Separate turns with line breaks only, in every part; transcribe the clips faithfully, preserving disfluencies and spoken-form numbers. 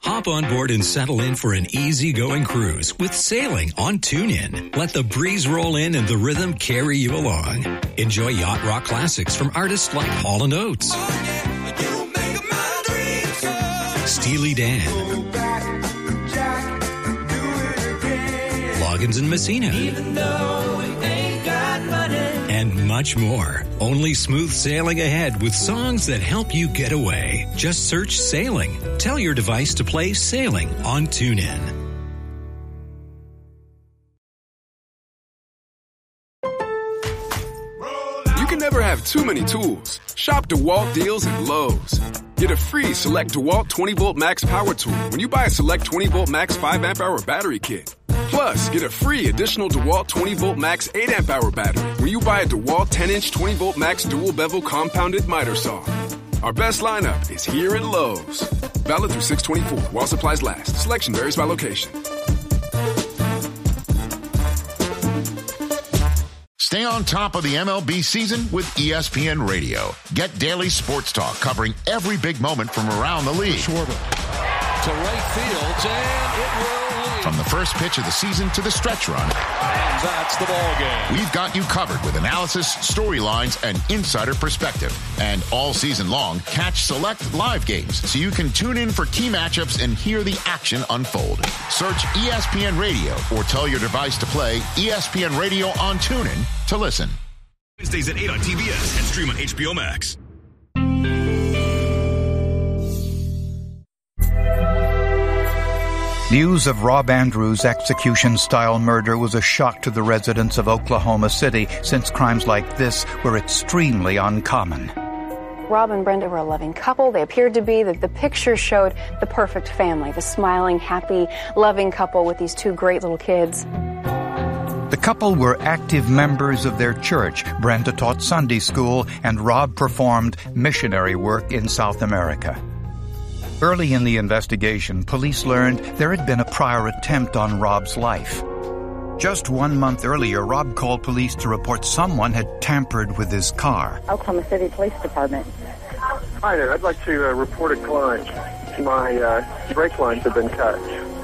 Hop on board and settle in for an easy-going cruise with sailing on TuneIn. Let the breeze roll in and the rhythm carry you along. Enjoy yacht rock classics from artists like Hall and Oates, oh, yeah. You make my dreams so Steely Dan, Jack, Loggins and Messina, even though we ain't got money, and much more. Only smooth sailing ahead with songs that help you get away. Just search Sailing. Tell your device to play Sailing on TuneIn.
You can never have too many tools. Shop DeWalt deals at Lowe's. Get a free Select DeWalt twenty volt Max Power Tool when you buy a Select twenty volt Max five amp hour battery kit. Plus, get a free additional DeWalt twenty volt Max eight amp hour battery when you buy a DeWalt ten inch twenty volt Max dual bevel compounded miter saw. Our best lineup is here at Lowe's. Valid through six twenty-four while supplies last. Selection varies by location.
Stay on top of the M L B season with E S P N Radio. Get daily sports talk covering every big moment from around the league.
Schwarber to right field, and it will lead.
From the first pitch of the season to the stretch run.
And that's the ball game.
We've got you covered with analysis, storylines, and insider perspective. And all season long, catch select live games so you can tune in for key matchups and hear the action unfold. Search E S P N Radio or tell your device to play E S P N Radio on TuneIn to listen.
Wednesdays at eight on T B S and stream on H B O Max.
News of Rob Andrews' execution-style murder was a shock to the residents of Oklahoma City, since crimes like this were extremely uncommon.
Rob and Brenda were a loving couple. They appeared to be. The, the picture showed the perfect family, the smiling, happy, loving couple with these two great little kids.
The couple were active members of their church. Brenda taught Sunday school, and Rob performed missionary work in South America. Early in the investigation, police learned there had been a prior attempt on Rob's life. Just one month earlier, Rob called police to report someone had tampered with his car.
Oklahoma City Police Department.
Hi there. I'd like to uh, report a client. My uh, brake lines have been cut.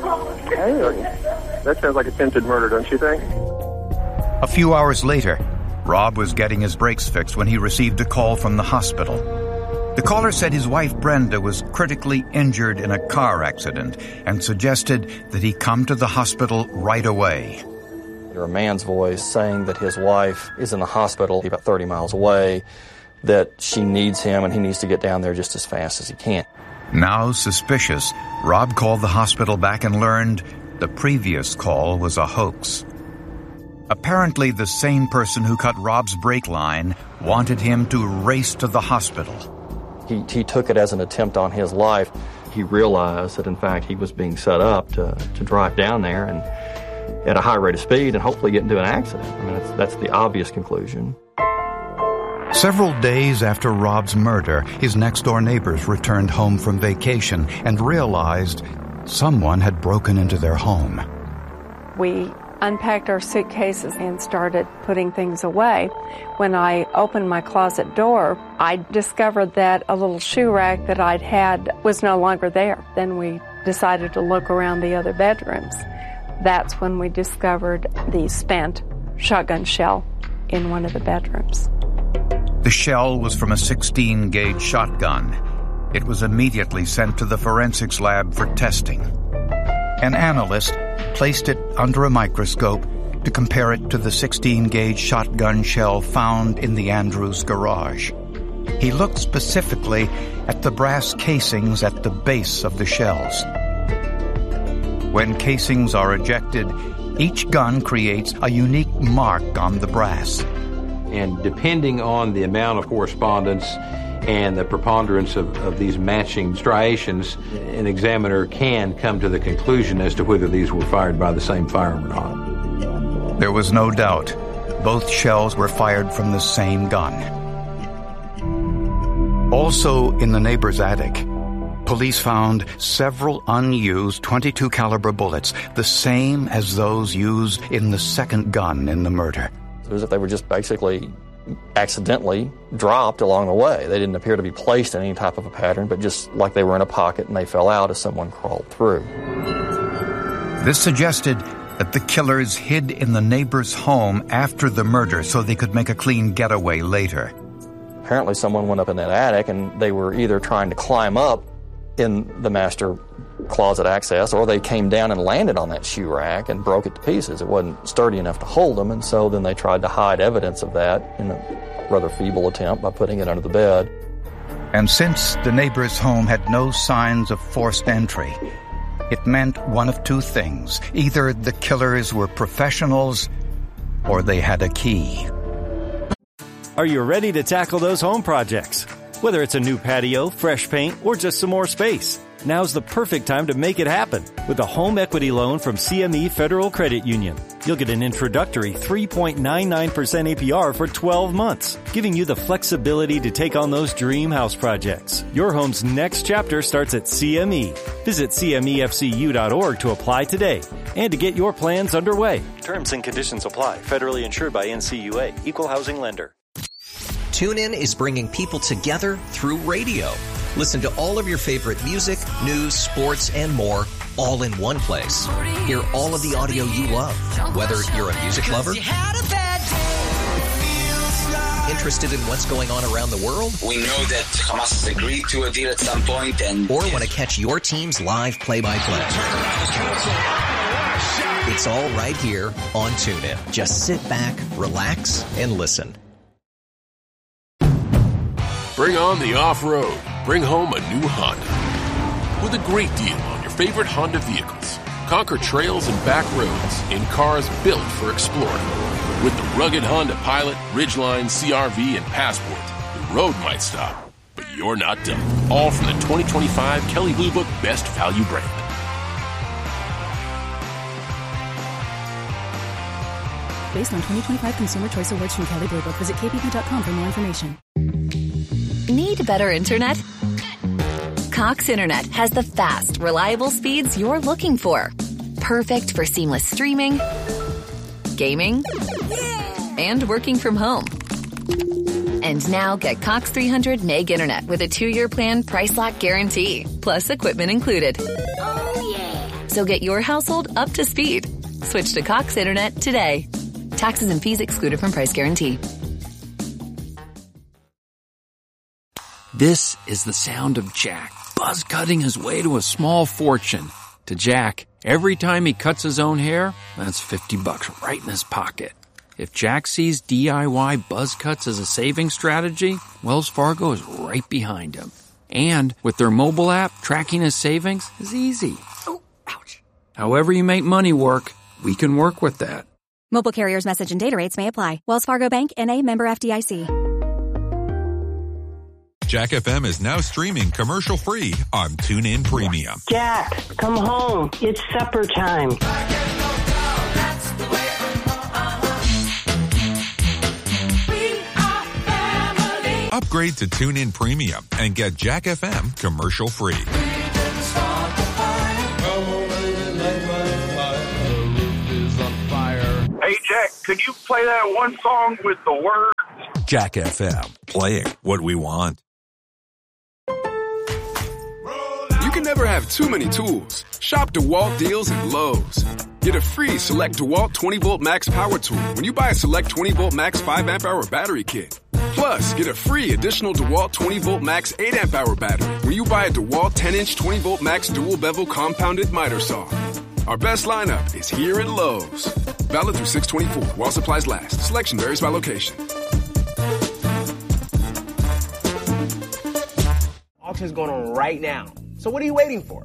Oh.
That sounds like attempted murder, don't you think?
A few hours later, Rob was getting his brakes fixed when he received a call from the hospital. The caller said his wife Brenda was critically injured in a car accident and suggested that he come to the hospital right away.
There a man's voice saying that his wife is in the hospital about thirty miles away, that she needs him and he needs to get down there just as fast as he can.
Now suspicious, Rob called the hospital back and learned the previous call was a hoax. Apparently, the same person who cut Rob's brake line wanted him to race to the hospital.
He, he took it as an attempt on his life. He realized that, in fact, he was being set up to, to drive down there and at a high rate of speed and hopefully get into an accident. I mean, that's, that's the obvious conclusion.
Several days after Rob's murder, his next-door neighbors returned home from vacation and realized someone had broken into their home.
We unpacked our suitcases and started putting things away. When I opened my closet door, I discovered that a little shoe rack that I'd had was no longer there. Then we decided to look around the other bedrooms. That's when we discovered the spent shotgun shell in one of the bedrooms.
The shell was from a sixteen gauge shotgun. It was immediately sent to the forensics lab for testing. An analyst placed it under a microscope to compare it to the sixteen gauge shotgun shell found in the Andrews garage. He looked specifically at the brass casings at the base of the shells. When casings are ejected, each gun creates a unique mark on the brass.
And depending on the amount of correspondence and the preponderance of, of these matching striations, an examiner can come to the conclusion as to whether these were fired by the same firearm or not.
There was no doubt. Both shells were fired from the same gun. Also in the neighbor's attic, police found several unused twenty-two caliber bullets, the same as those used in the second gun in the murder.
It was as if they were just basically accidentally dropped along the way. They didn't appear to be placed in any type of a pattern, but just like they were in a pocket and they fell out as someone crawled through.
This suggested that the killers hid in the neighbor's home after the murder so they could make a clean getaway later.
Apparently someone went up in that attic and they were either trying to climb up in the master closet access, or they came down and landed on that shoe rack and broke it to pieces. It wasn't sturdy enough to hold them, and so then they tried to hide evidence of that in a rather feeble attempt by putting it under the bed.
And since the neighbor's home had no signs of forced entry, it meant one of two things. Either the killers were professionals, or they had a key.
Are you ready to tackle those home projects? Whether it's a new patio, fresh paint, or just some more space, now's the perfect time to make it happen with a home equity loan from C M E Federal Credit Union. You'll get an introductory three point nine nine percent A P R for twelve months, giving you the flexibility to take on those dream house projects. Your home's next chapter starts at C M E. Visit C M E F C U dot org to apply today and to get your plans underway. Terms and conditions apply. Federally insured by N C U A. Equal housing lender.
TuneIn is bringing people together through radio. Listen to all of your favorite music, news, sports, and more, all in one place. Hear all of the audio you love, whether you're a music lover, interested in what's going on around the world.
We know that Hamas has agreed to a deal at some point, and
or want to catch your team's live play-by-play. It's all right here on TuneIn. Just sit back, relax, and listen.
Bring on the off-road. Bring home a new Honda. With a great deal on your favorite Honda vehicles. Conquer trails and back roads in cars built for exploring. With the rugged Honda Pilot, Ridgeline, C R V, and Passport, the road might stop, but you're not done. All from the twenty twenty-five Kelley Blue Book Best Value brand.
Based on twenty twenty-five Consumer Choice Awards from Kelley Blue Book. Visit K P B dot com for more information.
Need better internet? Cox Internet has the fast, reliable speeds you're looking for. Perfect for seamless streaming, gaming, and working from home. And now get Cox three hundred meg internet with a two-year plan price lock guarantee, plus equipment included. Oh, yeah. So get your household up to speed. Switch to Cox Internet today. Taxes and fees excluded from price guarantee.
This is the sound of Jack, buzz cutting his way to a small fortune. To Jack, every time he cuts his own hair, that's fifty bucks right in his pocket. If Jack sees D I Y buzz cuts as a saving strategy, Wells Fargo is right behind him. And with their mobile app, tracking his savings is easy. Oh, ouch. However you make money work, we can work with that.
Mobile carriers' message and data rates may apply. Wells Fargo Bank, N A, member F D I C.
Jack F M is now streaming commercial-free on TuneIn Premium.
Jack, come home. It's supper time.
Upgrade to TuneIn Premium and get Jack F M commercial-free.
Hey, Jack, could you play that one song with the words?
Jack F M, playing what we want.
You can never have too many tools. Shop DeWalt deals at Lowe's. Get a free Select DeWalt twenty volt Max Power Tool when you buy a Select twenty volt Max five amp hour battery kit. Plus, get a free additional DeWalt twenty volt Max eight amp hour battery when you buy a DeWalt ten inch twenty volt Max dual bevel compounded miter saw. Our best lineup is here at Lowe's. Valid through six twenty-four while supplies last. Selection varies by location.
Auction's going on right now. So what are you waiting for?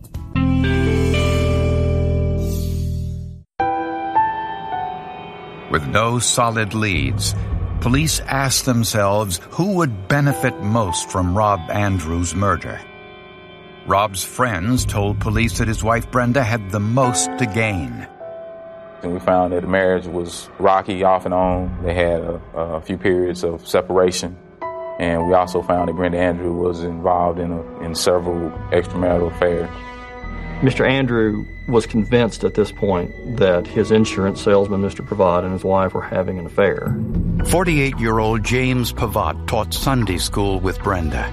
With no solid leads, police asked themselves who would benefit most from Rob Andrews' murder. Rob's friends told police that his wife Brenda had the most to gain.
And we found that the marriage was rocky off and on. They had a, a few periods of separation. And we also found that Brenda Andrew was involved in, a, in several extramarital affairs.
Mister Andrew was convinced at this point that his insurance salesman, Mister Provad, and his wife were having an affair.
forty-eight-year-old James Pavat taught Sunday school with Brenda.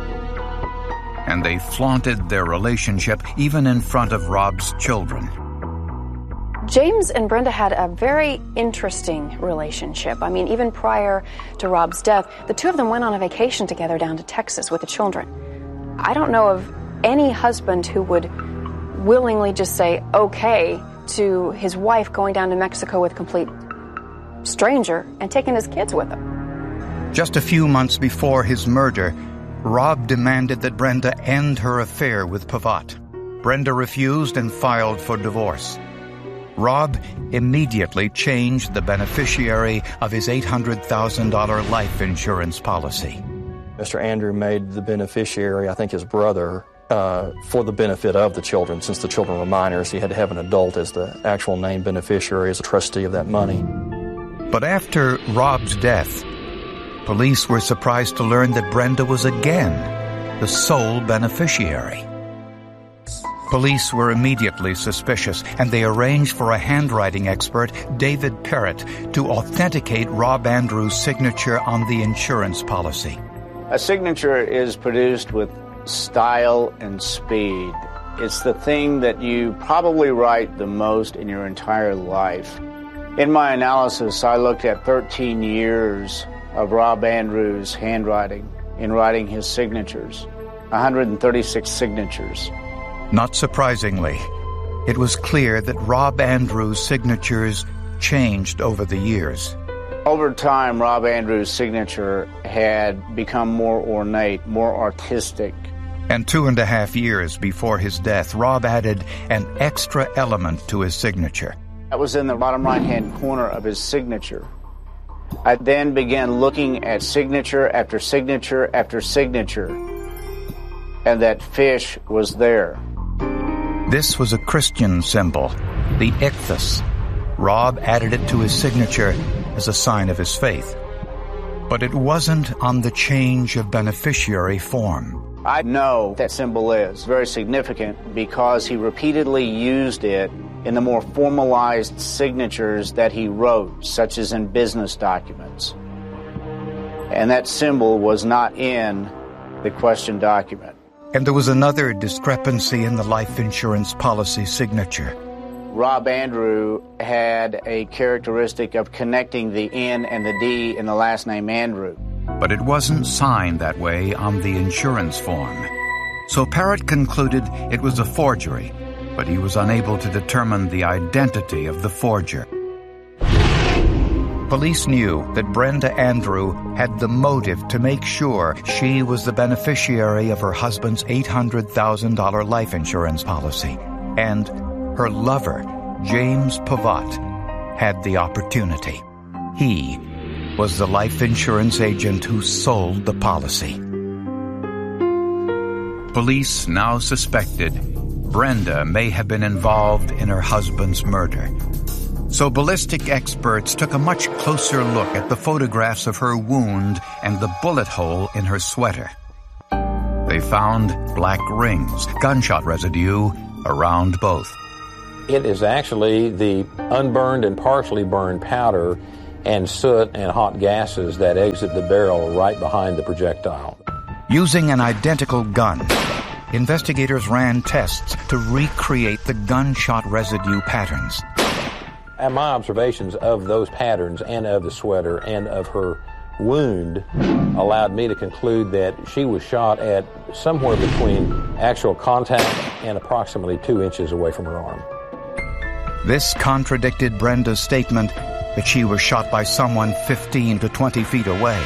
And they flaunted their relationship even in front of Rob's children.
James and Brenda had a very interesting relationship. I mean, even prior to Rob's death, the two of them went on a vacation together down to Texas with the children. I don't know of any husband who would willingly just say okay to his wife going down to Mexico with a complete stranger and taking his kids with him.
Just a few months before his murder, Rob demanded that Brenda end her affair with Pavat. Brenda refused and filed for divorce. Rob immediately changed the beneficiary of his eight hundred thousand dollars life insurance policy.
Mister Andrew made the beneficiary, I think his brother, uh, for the benefit of the children. Since the children were minors, he had to have an adult as the actual named beneficiary, as a trustee of that money.
But after Rob's death, police were surprised to learn that Brenda was again the sole beneficiary. Police were immediately suspicious, and they arranged for a handwriting expert, David Parrott, to authenticate Rob Andrews' signature on the insurance policy.
A signature is produced with style and speed. It's the thing that you probably write the most in your entire life. In my analysis, I looked at thirteen years of Rob Andrews' handwriting in writing his signatures, one hundred thirty-six signatures.
Not surprisingly, it was clear that Rob Andrews' signatures changed over the years.
Over time, Rob Andrews' signature had become more ornate, more artistic.
And two and a half years before his death, Rob added an extra element to his signature.
That was in the bottom right-hand corner of his signature. I then began looking at signature after signature after signature, and that fish was there.
This was a Christian symbol, the ichthus. Rob added it to his signature as a sign of his faith. But it wasn't on the change of beneficiary form.
I know that symbol is very significant because he repeatedly used it in the more formalized signatures that he wrote, such as in business documents. And that symbol was not in the question document.
And there was another discrepancy in the life insurance policy signature.
Rob Andrew had a characteristic of connecting the N and the D in the last name Andrew.
But it wasn't signed that way on the insurance form. So Parrott concluded it was a forgery, but he was unable to determine the identity of the forger. Police knew that Brenda Andrew had the motive to make sure she was the beneficiary of her husband's eight hundred thousand dollars life insurance policy, and her lover, James Pavat, had the opportunity. He was the life insurance agent who sold the policy. Police now suspected Brenda may have been involved in her husband's murder. So ballistic experts took a much closer look at the photographs of her wound and the bullet hole in her sweater. They found black rings, gunshot residue around both.
It is actually the unburned and partially burned powder and soot and hot gases that exit the barrel right behind the projectile.
Using an identical gun, investigators ran tests to recreate the gunshot residue patterns.
And my observations of those patterns and of the sweater and of her wound allowed me to conclude that she was shot at somewhere between actual contact and approximately two inches away from her arm.
This contradicted Brenda's statement that she was shot by someone fifteen to twenty feet away.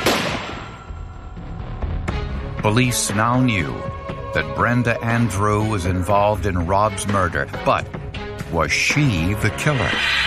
Police now knew that Brenda Andrew was involved in Rob's murder, but was she the killer?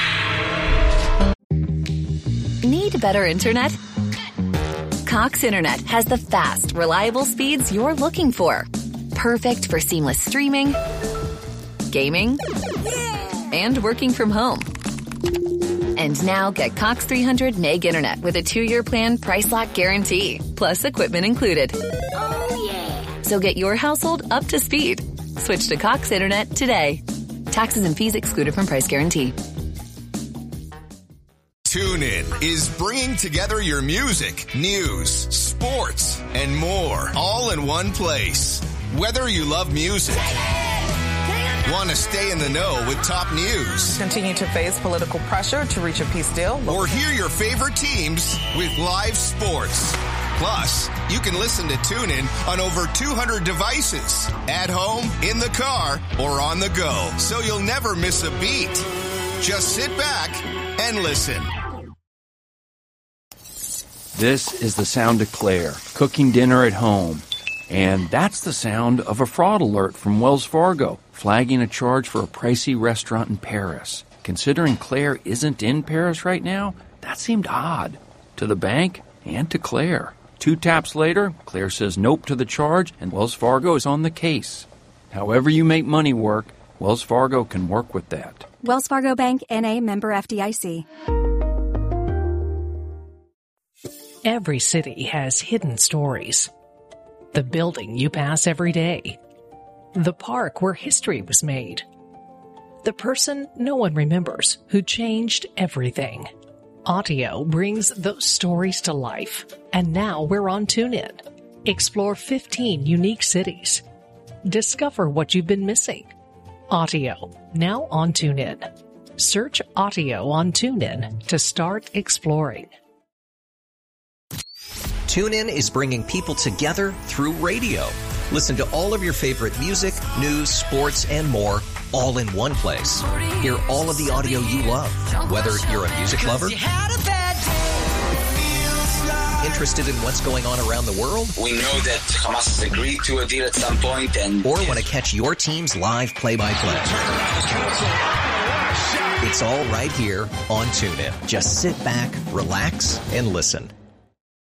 Need better internet? Cox Internet has the fast, reliable speeds you're looking for. Perfect for seamless streaming, gaming, and working from home. And now get Cox three hundred meg internet with a two-year plan price lock guarantee, plus equipment included. Oh, yeah. So get your household up to speed. Switch to Cox Internet today. Taxes and fees excluded from price guarantee.
TuneIn is bringing together your music, news, sports, and more all in one place. Whether you love music, want to stay in the know with top news,
continue to face political pressure to reach a peace deal,
or hear your favorite teams with live sports. Plus, you can listen to TuneIn on over two hundred devices, at home, in the car, or on the go, so you'll never miss a beat. Just sit back and listen.
This is the sound of Claire, cooking dinner at home. And that's the sound of a fraud alert from Wells Fargo, flagging a charge for a pricey restaurant in Paris. Considering Claire isn't in Paris right now, that seemed odd. To the bank and to Claire. Two taps later, Claire says nope to the charge, and Wells Fargo is on the case. However you make money work, Wells Fargo can work with that.
Wells Fargo Bank, N A, member F D I C.
Every city has hidden stories. The building you pass every day. The park where history was made. The person no one remembers who changed everything. Audio brings those stories to life. And now we're on TuneIn. Explore fifteen unique cities. Discover what you've been missing. Audio, now on TuneIn. Search Audio on TuneIn to start exploring.
TuneIn is bringing people together through radio. Listen to all of your favorite music, news, sports, and more all in one place. Hear all of the audio you love, whether you're a music lover, interested in what's going on around the world,
we know that Hamas has agreed to a deal at some point, and
or want to catch your team's live play-by-play. It's all right here on TuneIn. Just sit back, relax, and listen.